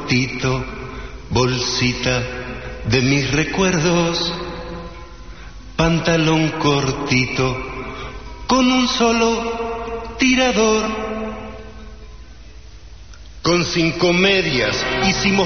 cortito, bolsita de mis recuerdos, pantalón cortito con un solo tirador. Con 5 medias hicimos